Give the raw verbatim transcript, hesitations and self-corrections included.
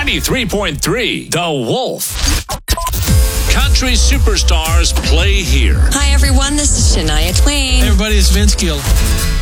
ninety-three point three The Wolf. Country superstars play here. Hi, everyone. This is Shania Twain. Hey, everybody. It's Vince Gill.